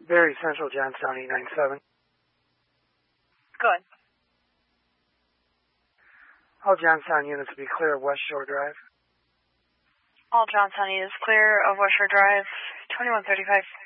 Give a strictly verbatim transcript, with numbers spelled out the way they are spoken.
Very Central, Johnstown, eight nine seven. Good. All Johnstown units will be clear of West Shore Drive. All Johnstown units clear of West Shore Drive, twenty-one thirty-five.